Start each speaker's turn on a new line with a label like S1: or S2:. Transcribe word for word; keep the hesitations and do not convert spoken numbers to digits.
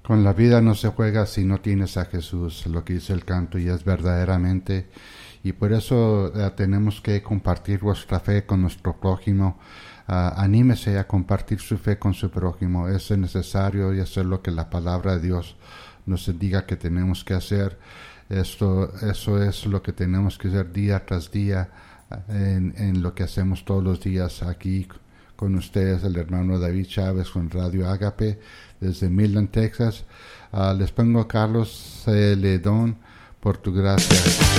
S1: Con la vida no se juega si no tienes a Jesús, lo que dice el canto, y es verdaderamente. Y por eso uh, tenemos que compartir vuestra fe con nuestro prójimo. Uh, anímese a compartir su fe con su prójimo. Es necesario y eso es lo que la palabra de Dios nos diga que tenemos que hacer. Esto, eso es lo que tenemos que hacer día tras día en, en lo que hacemos todos los días aquí con ustedes, el hermano David Chávez con Radio Ágape desde Midland, Texas. Uh, les pongo Carlos Celedón por tu gracia.